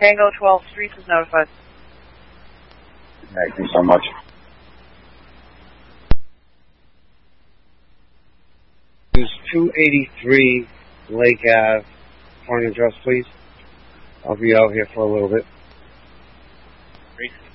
Tango 12 Streets is notified. Thank you so much. There's 283 Lake Ave. Point address, please. I'll be out here for a little bit. Great.